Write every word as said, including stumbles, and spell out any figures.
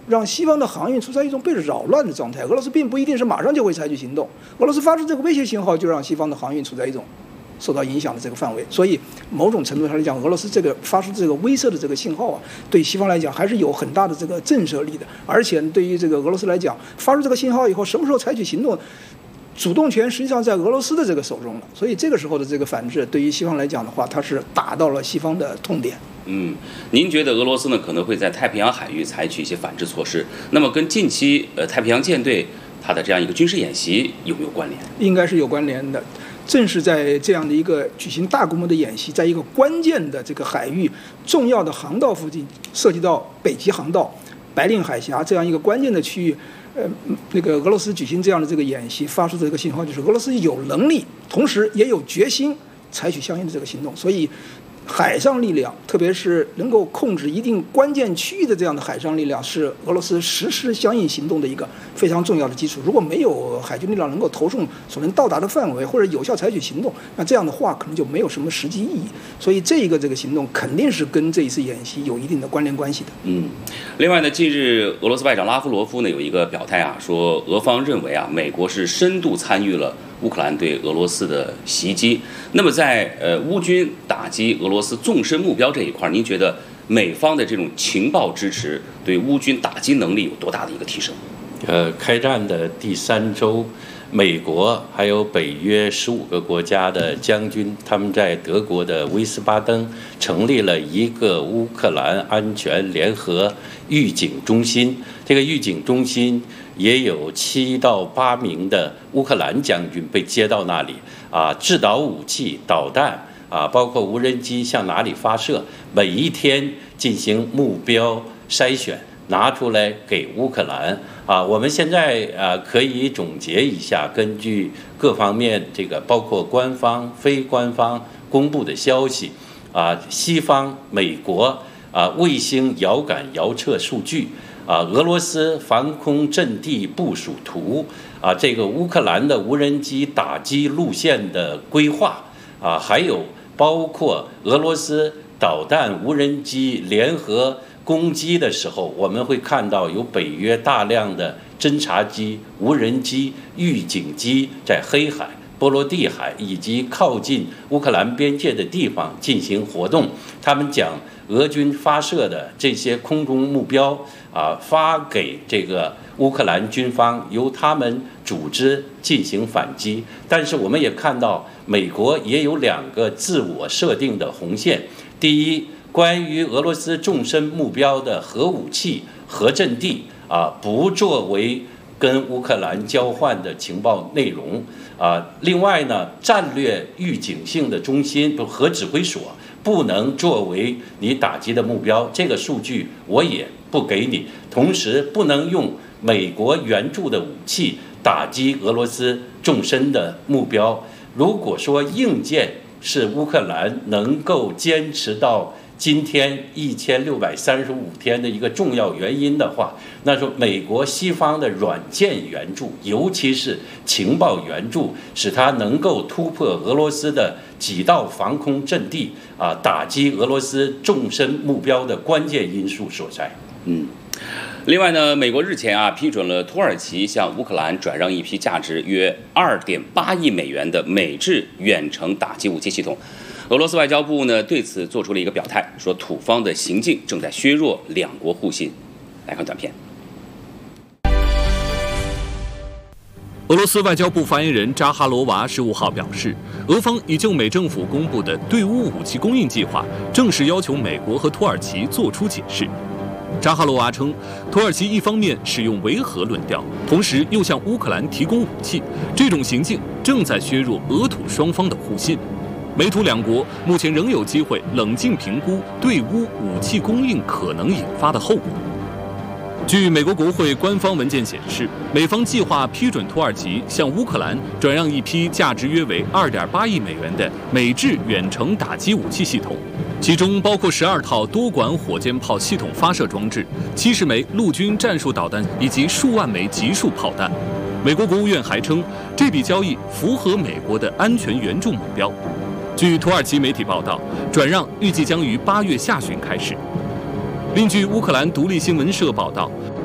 让西方的航运处在一种被扰乱的状态。俄罗斯并不一定是马上就会采取行动，俄罗斯发出这个威胁信号，就让西方的航运处在一种受到影响的这个范围。所以某种程度上来讲，俄罗斯这个发出这个威慑的这个信号啊，对西方来讲还是有很大的这个震慑力的。而且对于这个俄罗斯来讲，发出这个信号以后，什么时候采取行动，主动权实际上在俄罗斯的这个手中了。所以这个时候的这个反制，对于西方来讲的话，它是打到了西方的痛点。 嗯，您觉得俄罗斯呢可能会在太平洋海域采取一些反制措施？那么跟近期呃太平洋舰队它的这样一个军事演习有没有关联？ 应该是有关联的。正是在这样的一个举行大规模的演习，在一个关键的这个海域、重要的航道附近，涉及到北极航道、白令海峡这样一个关键的区域，呃，那个俄罗斯举行这样的这个演习，发出的这个信号就是俄罗斯有能力，同时也有决心采取相应的这个行动。所以海上力量，特别是能够控制一定关键区域的这样的海上力量，是俄罗斯实施相应行动的一个非常重要的基础。如果没有海军力量能够投送所能到达的范围，或者有效采取行动，那这样的话可能就没有什么实际意义。所以这一个这个行动肯定是跟这一次演习有一定的关联关系的。 嗯，另外呢，近日俄罗斯外长拉夫罗夫呢有一个表态啊，说俄方认为啊，美国是深度参与了乌克兰对俄罗斯的袭击。那么在呃乌军打击俄罗斯纵深目标这一块，您觉得美方的这种情报支持对乌军打击能力有多大的一个提升？ 呃，开战的第三周，美国还有北约十五个国家的将军，他们在德国的威斯巴登成立了一个乌克兰安全联合预警中心。这个预警中心也有七到八名的乌克兰将军被接到那里啊，制导武器、导弹啊，包括无人机向哪里发射，每一天进行目标筛选，拿出来给乌克兰啊。我们现在啊可以总结一下，根据各方面这个包括官方、非官方公布的消息啊，西方、美国啊卫星遥感遥测数据。啊，俄罗斯防空阵地部署图啊，这个乌克兰的无人机打击路线的规划啊，还有包括俄罗斯导弹、无人机联合攻击的时候，我们会看到有北约大量的侦察机、无人机、预警机在黑海、波罗的海以及靠近乌克兰边界的地方进行活动。他们讲俄军发射的这些空中目标啊，发给这个乌克兰军方，由他们组织进行反击。但是我们也看到，美国也有两个自我设定的红线。第一，关于俄罗斯纵深目标的核武器、核阵地啊，不作为跟乌克兰交换的情报内容啊。另外呢，战略预警性的中心，核指挥所，不能作为你打击的目标，这个数据我也不给你。同时，不能用美国援助的武器打击俄罗斯纵深的目标。如果说硬件是乌克兰能够坚持到今天一千六百三十五天的一个重要原因的话，那说美国西方的软件援助，尤其是情报援助，使它能够突破俄罗斯的几道防空阵地啊，打击俄罗斯纵深目标的关键因素所在。 嗯。另外呢，美国日前啊批准了土耳其向乌克兰转让一批价值约二点八亿美元的美制远程打击武器系统。俄罗斯外交部呢对此做出了一个表态，说土方的行径正在削弱两国互信。来看短片。 俄罗斯外交部发言人扎哈罗娃十五号表示，俄方已就美政府公布的对乌武器供应计划正式要求美国和土耳其作出解释。扎哈罗娃称，土耳其一方面使用维和论调，同时又向乌克兰提供武器，这种行径正在削弱俄土双方的互信。美土两国目前仍有机会冷静评估对乌武器供应可能引发的后果。据美国国会官方文件显示，美方计划批准土耳其向乌克兰转让一批价值约为二点八亿美元的美制远程打击武器系统，其中包括十二套多管火箭炮系统发射装置、七十枚陆军战术导弹以及数万枚集束炮弹。美国国务院还称，这笔交易符合美国的安全援助目标。据土耳其媒体报道，转让预计将于八月下旬开始。另据乌克兰独立新闻社报道，